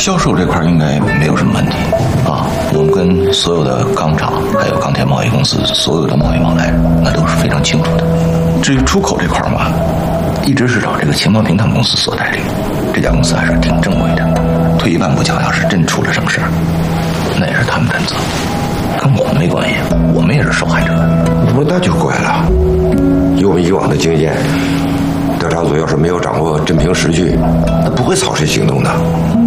销售这块应该没有什么问题啊。我们跟所有的钢厂还有钢铁贸易公司所有的贸易往来，那都是非常清楚的。至于出口这块嘛，一直是找这个秦方平他们公司所代理，这家公司还是挺正规的。退一万步讲，要是真出了什么事儿，那也是他们担责，跟我们没关系，我们也是受害者。 不，那就怪了。以我们以往的经验，调查组要是没有掌握真凭实据，那不会草率行动的。